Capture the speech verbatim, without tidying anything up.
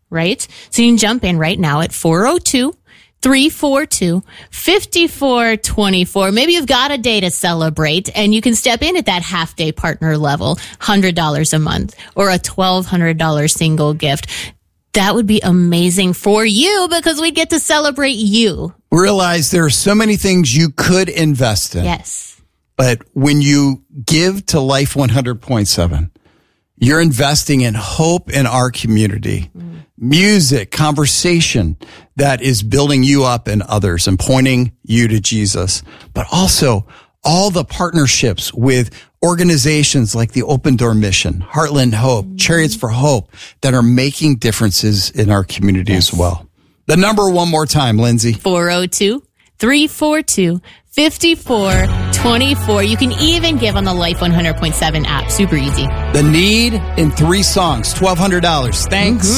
right? So you can jump in right now at four oh two, three four two, five four two four. Maybe you've got a day to celebrate and you can step in at that half day partner level, one hundred dollars a month or a twelve hundred dollars single gift. That would be amazing for you because we'd get to celebrate you. Realize there are so many things you could invest in. Yes. But when you give to Life one hundred point seven, you're investing in hope in our community, mm. music, conversation that is building you up and others and pointing you to Jesus, but also all the partnerships with organizations like the Open Door Mission, Heartland Hope, mm. Chariots for Hope that are making differences in our community yes. as well. The number one more time, Lindsay. four oh two, three four two, five four two four. You can even give on the Life one hundred point seven app. Super easy. The need in three songs, twelve hundred dollars. Thanks. Mm-hmm.